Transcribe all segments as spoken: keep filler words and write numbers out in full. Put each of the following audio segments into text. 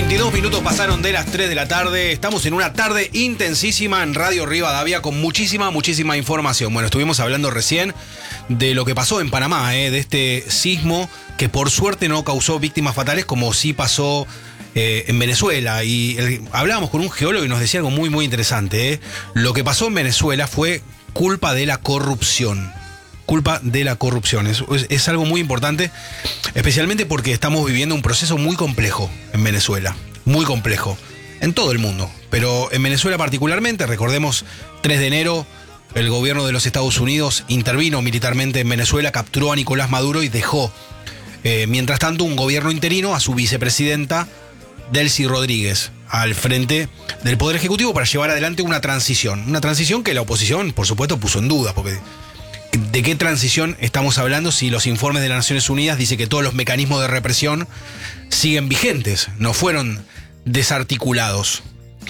veintidós minutos pasaron de las tres de la tarde. Estamos en una tarde intensísima en Radio Rivadavia con muchísima, muchísima información. Bueno, estuvimos hablando recién de lo que pasó en Panamá, eh, de este sismo que por suerte no causó víctimas fatales como sí pasó eh, en Venezuela. Y el, hablábamos con un geólogo y nos decía algo muy, muy interesante. Eh. Lo que pasó en Venezuela fue culpa de la corrupción. Culpa de la corrupción. Es, es, es algo muy importante, especialmente porque estamos viviendo un proceso muy complejo en Venezuela. Muy complejo. En todo el mundo. Pero en Venezuela particularmente, recordemos, tres de enero, el gobierno de los Estados Unidos intervino militarmente en Venezuela, capturó a Nicolás Maduro y dejó, eh, mientras tanto, un gobierno interino a su vicepresidenta, Delcy Rodríguez, al frente del Poder Ejecutivo para llevar adelante una transición. Una transición que la oposición, por supuesto, puso en duda, porque ¿de qué transición estamos hablando si los informes de las Naciones Unidas dicen que todos los mecanismos de represión siguen vigentes, no fueron desarticulados?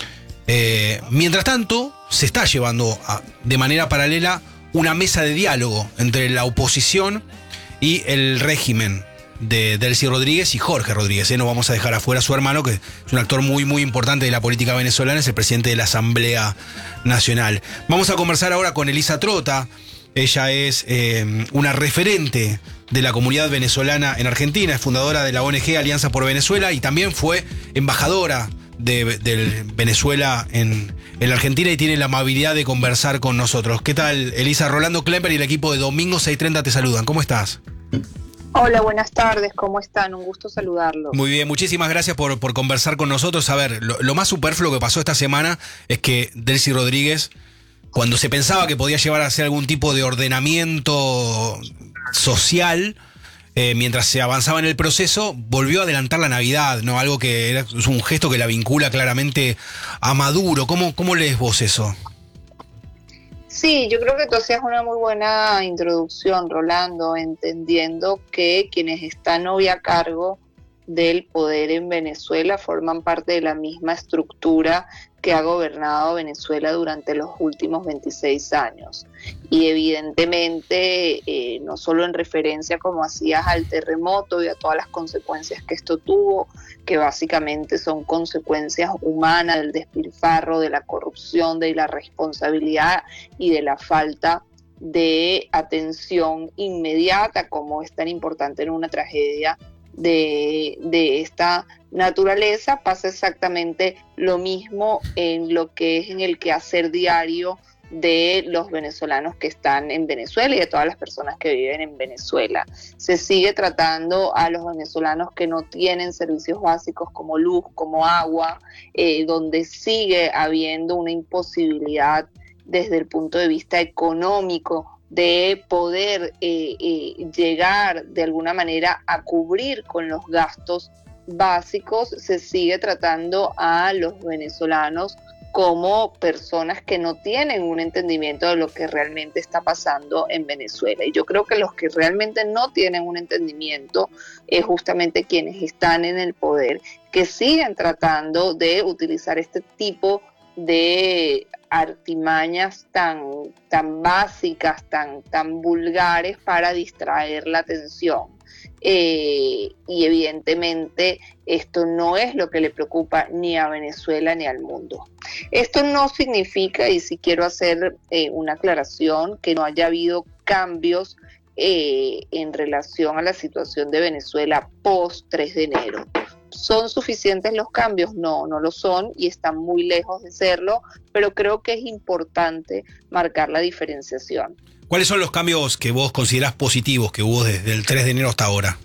Eh, mientras tanto, se está llevando a, de manera paralela una mesa de diálogo entre la oposición y el régimen de Delcy Rodríguez y Jorge Rodríguez. ¿eh? No vamos a dejar afuera a su hermano, que es un actor muy, muy importante de la política venezolana, es el presidente de la Asamblea Nacional. Vamos a conversar ahora con Elisa Trota. Ella es eh, una referente de la comunidad venezolana en Argentina, es fundadora de la O N G Alianza por Venezuela y también fue embajadora de, de Venezuela en, en la Argentina y tiene la amabilidad de conversar con nosotros. ¿Qué tal, Elisa? Rolando Klemper y el equipo de Domingo seiscientos treinta te saludan. ¿Cómo estás? Hola, buenas tardes, ¿cómo están? Un gusto saludarlos. Muy bien, muchísimas gracias por, por conversar con nosotros. A ver, lo, lo más superfluo que pasó esta semana es que Delcy Rodríguez, cuando se pensaba que podía llevar a hacer algún tipo de ordenamiento social, eh, mientras se avanzaba en el proceso, volvió a adelantar la Navidad, ¿no? Algo que era, es un gesto que la vincula claramente a Maduro. ¿Cómo, cómo lees vos eso? Sí, yo creo que tú hacías una muy buena introducción, Rolando, entendiendo que quienes están hoy a cargo del poder en Venezuela forman parte de la misma estructura que ha gobernado Venezuela durante los últimos veintiséis años. Y evidentemente, eh, no solo en referencia, como hacías, al terremoto y a todas las consecuencias que esto tuvo, que básicamente son consecuencias humanas del despilfarro, de la corrupción, de la responsabilidad y de la falta de atención inmediata, como es tan importante en una tragedia De, de esta naturaleza. Pasa exactamente lo mismo en lo que es en el quehacer diario de los venezolanos que están en Venezuela y de todas las personas que viven en Venezuela. Se sigue tratando a los venezolanos que no tienen servicios básicos como luz, como agua, eh, donde sigue habiendo una imposibilidad desde el punto de vista económico de poder eh, eh, llegar de alguna manera a cubrir con los gastos básicos. Se sigue tratando a los venezolanos como personas que no tienen un entendimiento de lo que realmente está pasando en Venezuela. Y yo creo que los que realmente no tienen un entendimiento es justamente quienes están en el poder, que siguen tratando de utilizar este tipo de artimañas tan, tan básicas, tan, tan vulgares para distraer la atención. Eh, y evidentemente esto no es lo que le preocupa ni a Venezuela ni al mundo. Esto no significa, y si quiero hacer eh, una aclaración, que no haya habido cambios eh, en relación a la situación de Venezuela post tres de enero. ¿Son suficientes los cambios? No, no lo son y están muy lejos de serlo, pero creo que es importante marcar la diferenciación. ¿Cuáles son los cambios que vos considerás positivos que hubo desde el tres de enero hasta ahora?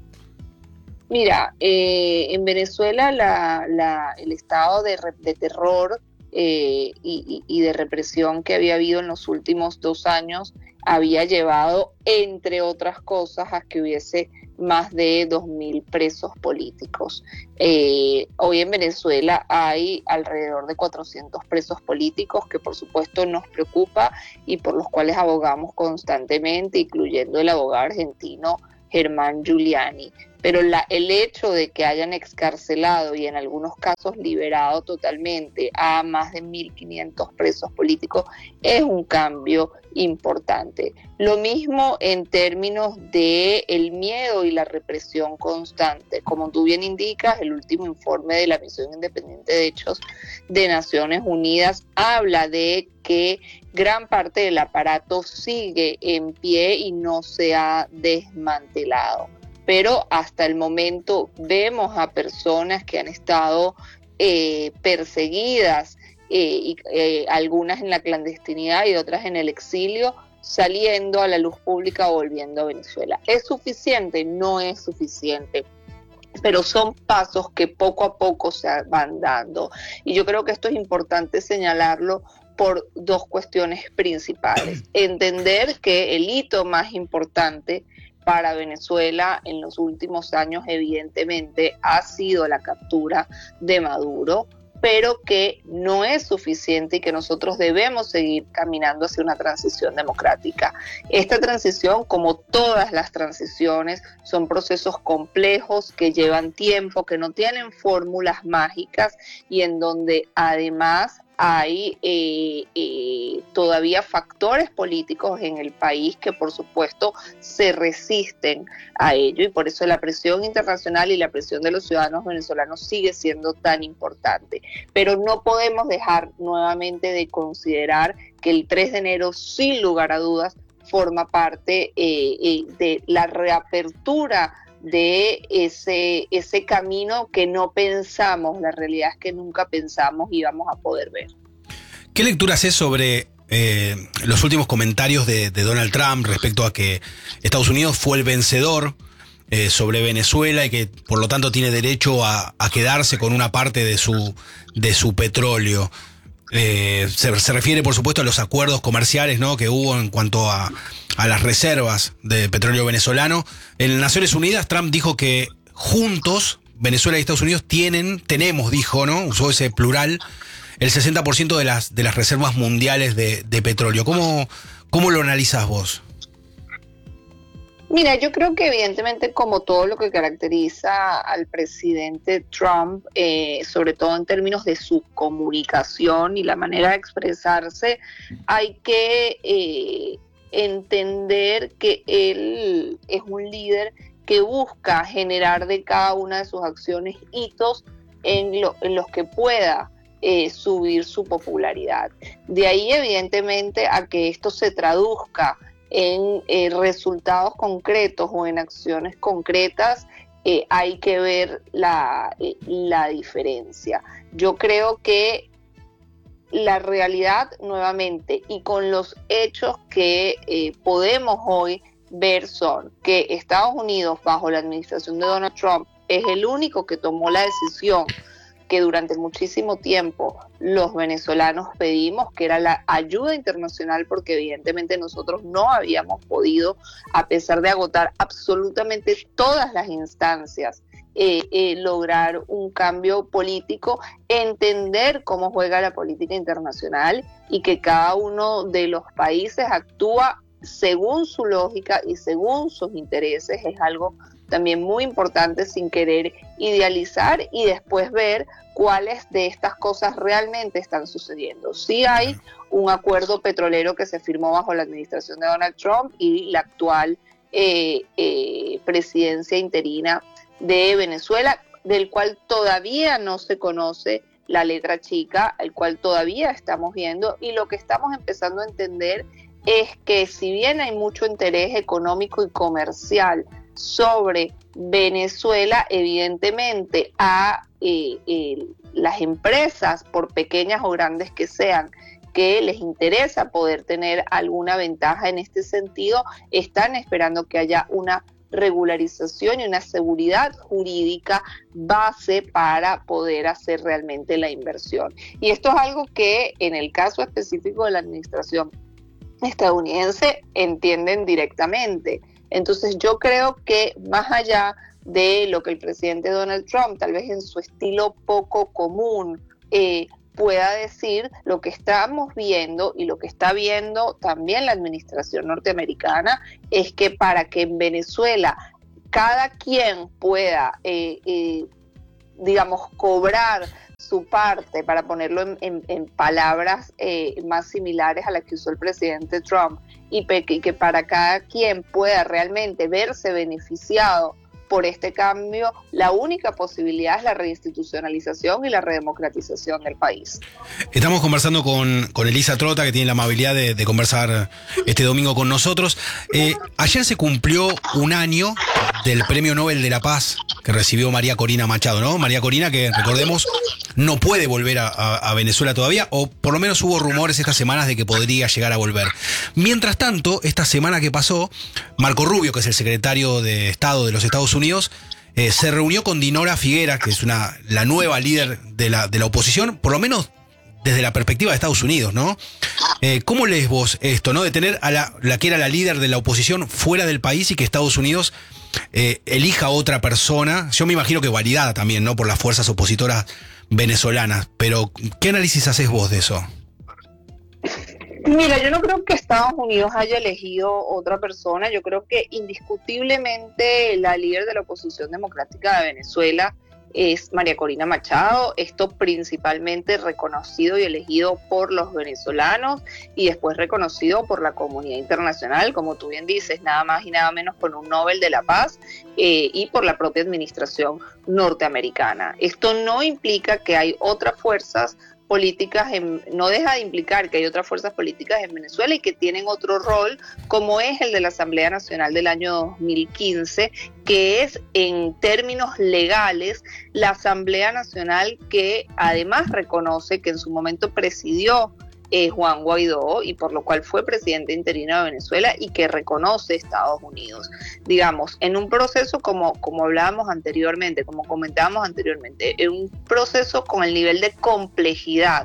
Mira, eh, en Venezuela la, la, el estado de, de terror eh, y, y de represión que había habido en los últimos dos años había llevado, entre otras cosas, a que hubiese más de dos mil presos políticos. Eh, hoy en Venezuela hay alrededor de cuatrocientos presos políticos que por supuesto nos preocupa y por los cuales abogamos constantemente, incluyendo el abogado argentino Germán Giuliani. Pero la, el hecho de que hayan excarcelado y en algunos casos liberado totalmente a más de mil quinientos presos políticos es un cambio importante. Lo mismo en términos de el miedo y la represión constante. Como tú bien indicas, el último informe de la Misión Independiente de Hechos de Naciones Unidas habla de que gran parte del aparato sigue en pie y no se ha desmantelado. Pero hasta el momento vemos a personas que han estado eh, perseguidas, eh, y, eh, algunas en la clandestinidad y otras en el exilio, saliendo a la luz pública o volviendo a Venezuela. ¿Es suficiente? No es suficiente, pero son pasos que poco a poco se van dando. Y yo creo que esto es importante señalarlo por dos cuestiones principales. Entender que el hito más importante para Venezuela en los últimos años evidentemente ha sido la captura de Maduro, pero que no es suficiente y que nosotros debemos seguir caminando hacia una transición democrática. Esta transición, como todas las transiciones, son procesos complejos que llevan tiempo, que no tienen fórmulas mágicas y en donde además hay eh, eh, todavía factores políticos en el país que por supuesto se resisten a ello, y por eso la presión internacional y la presión de los ciudadanos venezolanos sigue siendo tan importante. Pero no podemos dejar nuevamente de considerar que el tres de enero, sin lugar a dudas, forma parte eh, eh, de la reapertura de ese, ese camino que no pensamos, la realidad es que nunca pensamos íbamos a poder ver. ¿Qué lectura haces sobre eh, los últimos comentarios de, de Donald Trump respecto a que Estados Unidos fue el vencedor eh, sobre Venezuela y que por lo tanto tiene derecho a, a quedarse con una parte de su, de su petróleo? Eh, se, se refiere por supuesto a los acuerdos comerciales, ¿no?, que hubo en cuanto a, a las reservas de petróleo venezolano. En Naciones Unidas Trump dijo que juntos Venezuela y Estados Unidos tienen, tenemos, dijo, ¿no?, usó ese plural, el sesenta por ciento de las, de las reservas mundiales de, de petróleo. ¿Cómo, cómo lo analizás vos? Mira, yo creo que evidentemente, como todo lo que caracteriza al presidente Trump, eh, sobre todo en términos de su comunicación y la manera de expresarse, hay que eh, entender que él es un líder que busca generar de cada una de sus acciones hitos en, lo, en los que pueda eh, subir su popularidad. De ahí, evidentemente, a que esto se traduzca en eh, resultados concretos o en acciones concretas, eh, hay que ver la, eh, la diferencia. Yo creo que la realidad, nuevamente, y con los hechos que eh, podemos hoy ver, son que Estados Unidos, bajo la administración de Donald Trump, es el único que tomó la decisión que durante muchísimo tiempo los venezolanos pedimos, que era la ayuda internacional, porque evidentemente nosotros no habíamos podido, a pesar de agotar absolutamente todas las instancias, eh, eh, lograr un cambio político, entender cómo juega la política internacional y que cada uno de los países actúa según su lógica y según sus intereses. Es algo también muy importante, sin querer idealizar y después ver cuáles de estas cosas realmente están sucediendo. Sí hay un acuerdo petrolero que se firmó bajo la administración de Donald Trump y la actual eh, eh, presidencia interina de Venezuela, del cual todavía no se conoce la letra chica, el cual todavía estamos viendo, y lo que estamos empezando a entender es que si bien hay mucho interés económico y comercial sobre Venezuela, evidentemente a eh, eh, las empresas, por pequeñas o grandes que sean, que les interesa poder tener alguna ventaja en este sentido, están esperando que haya una regularización y una seguridad jurídica base para poder hacer realmente la inversión. Y esto es algo que en el caso específico de la administración estadounidense entienden directamente. Entonces yo creo que más allá de lo que el presidente Donald Trump, tal vez en su estilo poco común, eh, pueda decir, lo que estamos viendo y lo que está viendo también la administración norteamericana es que para que en Venezuela cada quien pueda, eh, eh, digamos, cobrar su parte, para ponerlo en, en, en palabras eh, más similares a las que usó el presidente Trump, y, pe- y que para cada quien pueda realmente verse beneficiado por este cambio, la única posibilidad es la reinstitucionalización y la redemocratización del país. Estamos conversando con, con Elisa Trota, que tiene la amabilidad de, de conversar este domingo con nosotros. Eh, ayer se cumplió un año del Premio Nobel de la Paz que recibió María Corina Machado, ¿no? María Corina, que recordemos, no puede volver a, a, a Venezuela todavía, o por lo menos hubo rumores estas semanas de que podría llegar a volver. Mientras tanto, esta semana que pasó, Marco Rubio, que es el secretario de Estado de los Estados Unidos, eh, se reunió con Dinora Figuera, que es una la nueva líder de la, de la oposición, por lo menos desde la perspectiva de Estados Unidos, ¿no? Eh, ¿Cómo lees vos esto, ¿no? De tener a la, la que era la líder de la oposición fuera del país y que Estados Unidos eh, elija a otra persona? Yo me imagino que validada también, ¿no? Por las fuerzas opositoras venezolanas. Pero, ¿qué análisis haces vos de eso? Mira, yo no creo que Estados Unidos haya elegido otra persona. Yo creo que indiscutiblemente la líder de la oposición democrática de Venezuela es María Corina Machado, esto principalmente reconocido y elegido por los venezolanos y después reconocido por la comunidad internacional, como tú bien dices, nada más y nada menos con un Nobel de la Paz eh, y por la propia administración norteamericana. Esto no implica que hay otras fuerzas políticas, en, no deja de implicar que hay otras fuerzas políticas en Venezuela y que tienen otro rol, como es el de la Asamblea Nacional del año dos mil quince, que es en términos legales la Asamblea Nacional que además reconoce que en su momento presidió eh, Juan Guaidó y por lo cual fue presidente interino de Venezuela y que reconoce Estados Unidos. Digamos, en un proceso como, como hablábamos anteriormente, como comentábamos anteriormente, en un proceso con el nivel de complejidad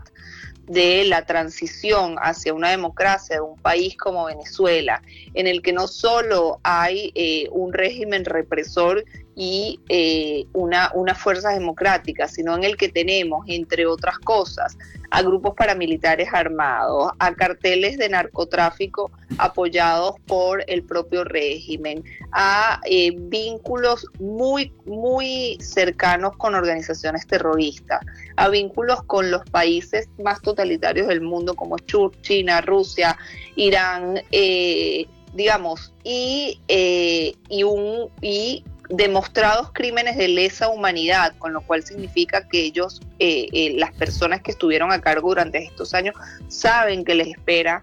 de la transición hacia una democracia de un país como Venezuela, en el que no solo hay eh, un régimen represor y eh, una, unas fuerzas democráticas, sino en el que tenemos, entre otras cosas, a grupos paramilitares armados, a carteles de narcotráfico apoyados por el propio régimen, a eh, vínculos muy, muy cercanos con organizaciones terroristas, a vínculos con los países más totalitarios del mundo como China, Rusia, Irán, eh, digamos, y, eh, y, un, y demostrados crímenes de lesa humanidad, con lo cual significa que ellos, eh, eh, las personas que estuvieron a cargo durante estos años, saben que les espera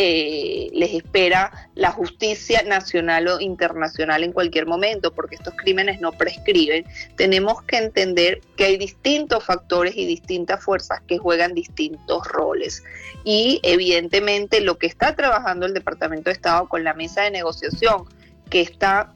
Eh, les espera la justicia nacional o internacional en cualquier momento, porque estos crímenes no prescriben. Tenemos que entender que hay distintos factores y distintas fuerzas que juegan distintos roles. Y evidentemente lo que está trabajando el Departamento de Estado con la mesa de negociación, que está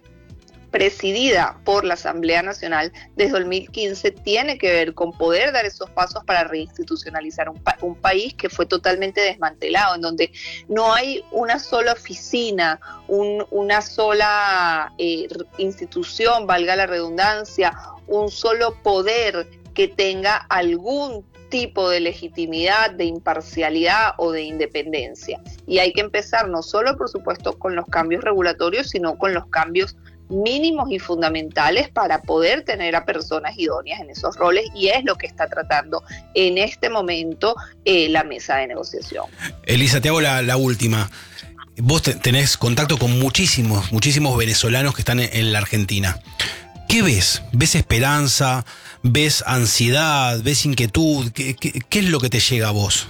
presidida por la Asamblea Nacional desde dos mil quince, tiene que ver con poder dar esos pasos para reinstitucionalizar un, pa- un país que fue totalmente desmantelado, en donde no hay una sola oficina, un, una sola eh, institución, valga la redundancia, un solo poder que tenga algún tipo de legitimidad, de imparcialidad o de independencia. Y hay que empezar no solo, por supuesto, con los cambios regulatorios, sino con los cambios mínimos y fundamentales para poder tener a personas idóneas en esos roles, y es lo que está tratando en este momento eh, la mesa de negociación. Elisa, te hago la, la última. Vos te, tenés contacto con muchísimos, muchísimos venezolanos que están en, en la Argentina. ¿Qué ves? ¿Ves esperanza? ¿Ves ansiedad? ¿Ves inquietud? ¿Qué, qué, qué es lo que te llega a vos?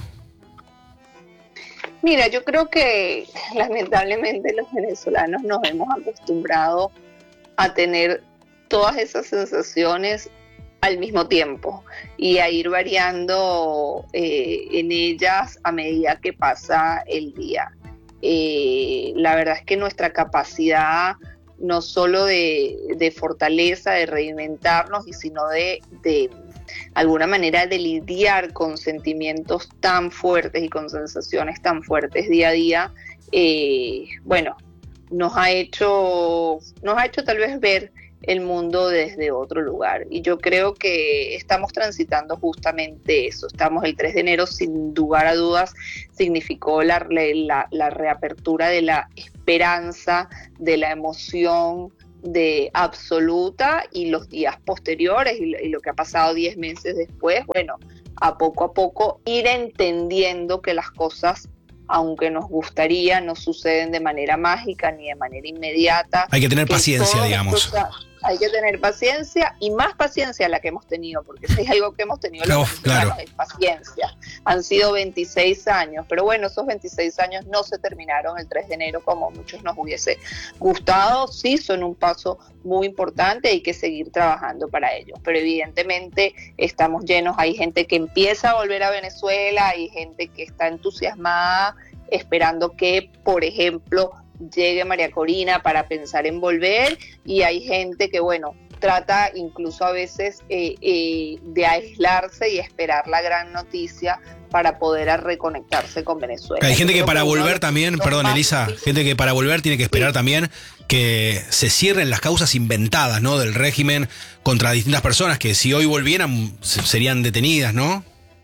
Mira, yo creo que lamentablemente los venezolanos nos hemos acostumbrado a tener todas esas sensaciones al mismo tiempo y a ir variando eh, en ellas a medida que pasa el día. Eh, la verdad es que nuestra capacidad no solo de, de fortaleza, de reinventarnos, y sino de, de alguna manera de lidiar con sentimientos tan fuertes y con sensaciones tan fuertes día a día, eh, bueno, nos ha hecho, nos ha hecho tal vez ver el mundo desde otro lugar. Y yo creo que estamos transitando justamente eso. Estamos el tres de enero, sin lugar a dudas, significó la, la, la reapertura de la esperanza, de la emoción, de absoluta, y los días posteriores y lo, y lo que ha pasado diez meses después, bueno, a poco a poco ir entendiendo que las cosas, aunque nos gustaría, no suceden de manera mágica ni de manera inmediata. Hay que tener paciencia, digamos. Cosas, hay que tener paciencia, y más paciencia la que hemos tenido, porque si hay algo que hemos tenido no, los claro. es paciencia. Han sido veintiséis años, pero bueno, esos veintiséis años no se terminaron el tres de enero como muchos nos hubiese gustado. Sí, son un paso muy importante, hay que seguir trabajando para ello, pero evidentemente estamos llenos, hay gente que empieza a volver a Venezuela, hay gente que está entusiasmada, esperando que, por ejemplo, llegue María Corina para pensar en volver, y hay gente que, bueno, trata incluso a veces eh, eh, de aislarse y esperar la gran noticia para poder a reconectarse con Venezuela. Hay gente que para que volver también, perdón Elisa, gente que para volver tiene que esperar sí. también que se cierren las causas inventadas, ¿no?, del régimen contra distintas personas que si hoy volvieran serían detenidas, ¿no?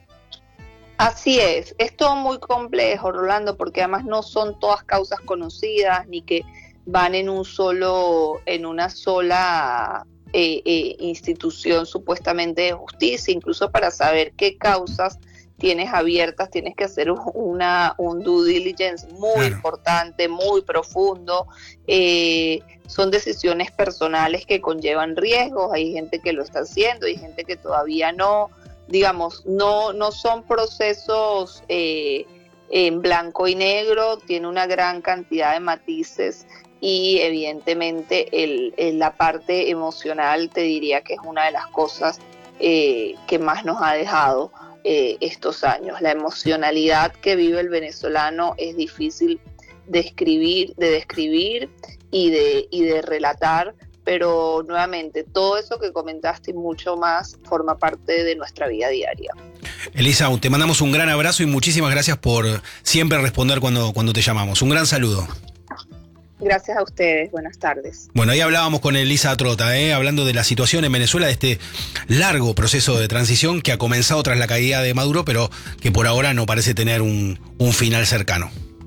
Así es, es todo muy complejo, Rolando, porque además no son todas causas conocidas ni que van en un solo, en una sola eh, eh, institución supuestamente de justicia. Incluso para saber qué causas tienes abiertas tienes que hacer una un due diligence muy claro. importante, muy profundo. Eh, son decisiones personales que conllevan riesgos. Hay gente que lo está haciendo, hay gente que todavía no. Digamos, no, no son procesos eh, en blanco y negro, tiene una gran cantidad de matices, y evidentemente el, el, la parte emocional te diría que es una de las cosas eh, que más nos ha dejado eh, estos años. La emocionalidad que vive el venezolano es difícil de describir, de describir y de, y de relatar, pero nuevamente todo eso que comentaste y mucho más forma parte de nuestra vida diaria. Elisa, te mandamos un gran abrazo y muchísimas gracias por siempre responder cuando, cuando te llamamos. Un gran saludo. Gracias a ustedes, buenas tardes. Bueno, ahí hablábamos con Elisa Trota, ¿eh? hablando de la situación en Venezuela, de este largo proceso de transición que ha comenzado tras la caída de Maduro, pero que por ahora no parece tener un, un final cercano.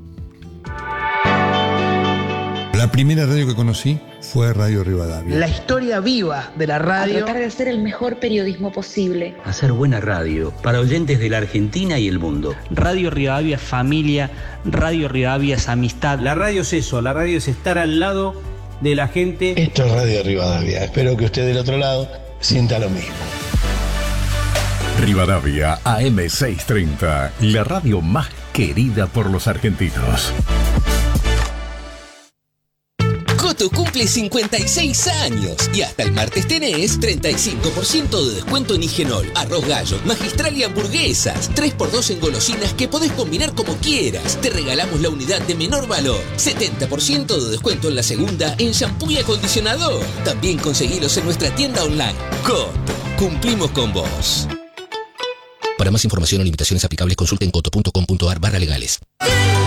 La primera radio que conocí fue Radio Rivadavia. La historia viva de la radio. A tratar de hacer el mejor periodismo posible. Hacer buena radio para oyentes de la Argentina y el mundo. Radio Rivadavia es familia, Radio Rivadavia es amistad. La radio es eso, la radio es estar al lado de la gente. Esto es Radio Rivadavia. Espero que usted del otro lado sienta lo mismo. Rivadavia A M seiscientos treinta, la radio más querida por los argentinos. Coto cumple cincuenta y seis años y hasta el martes tenés treinta y cinco por ciento de descuento en Higenol, arroz gallo, magistral y hamburguesas. tres por dos en golosinas que podés combinar como quieras. Te regalamos la unidad de menor valor. setenta por ciento de descuento en la segunda en shampoo y acondicionador. También conseguilos en nuestra tienda online. Coto, cumplimos con vos. Para más información o limitaciones aplicables consulten coto punto com punto ar barra legales.